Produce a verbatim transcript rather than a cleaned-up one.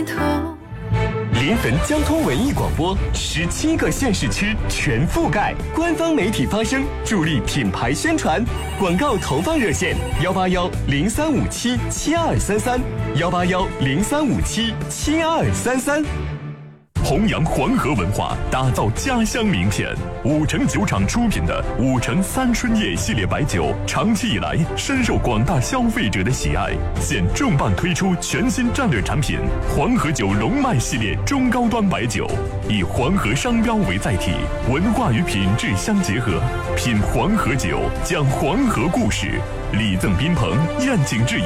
头。 临汾交通文艺广播，十七个县市区全覆盖，官方媒体发声，助力品牌宣传。广告投放热线：幺八幺零三五七七二三三，幺八幺零三五七七二三三。 弘扬黄河文化，打造家乡名片。五城酒厂出品的五城三春夜系列白酒，长期以来深受广大消费者的喜爱。现重磅推出全新战略产品黄河酒龙脉系列中高端白酒，以黄河商标为载体，文化与品质相结合，品黄河酒，讲黄河故事。礼赠宾朋，宴请挚友。